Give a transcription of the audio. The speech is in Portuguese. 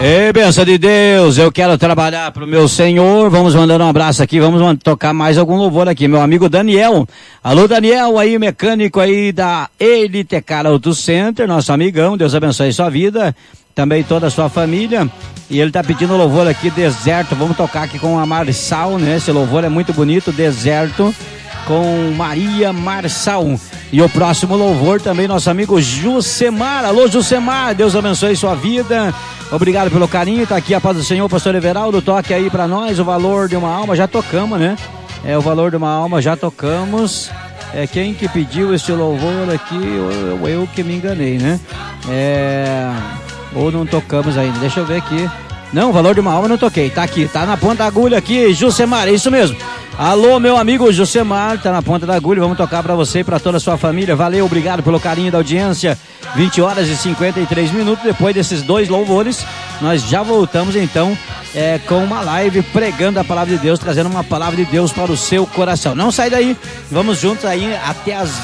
Ei, benção de Deus, eu quero trabalhar pro meu Senhor. Vamos mandando um abraço aqui, vamos tocar mais algum louvor aqui. Meu amigo Daniel, alô Daniel aí, mecânico aí da Elite Car Auto Center, nosso amigão, Deus abençoe sua vida, também toda a sua família. E ele tá pedindo louvor aqui, Deserto, vamos tocar aqui com a Marçal, né? Esse louvor é muito bonito, Deserto, com Maria Marçal. E o próximo louvor também, nosso amigo Jusemar. Alô Jusemar, Deus abençoe sua vida. Obrigado pelo carinho, tá aqui a paz do Senhor, pastor Everaldo, toque aí pra nós, o valor de uma alma, já tocamos, né? O valor de uma alma, já tocamos. Quem que pediu esse louvor aqui, eu que me enganei, né? Ou não tocamos ainda, deixa eu ver aqui. Não, o valor de uma alma não toquei, tá aqui, tá na ponta da agulha aqui, Jusemar, é isso mesmo. Alô, meu amigo Jusemar, tá na ponta da agulha, vamos tocar pra você e pra toda a sua família. Valeu, obrigado pelo carinho da audiência. 20 horas e 53 minutos, depois desses dois louvores, nós já voltamos então com uma live pregando a palavra de Deus, trazendo uma palavra de Deus para o seu coração. Não sai daí, vamos juntos aí até as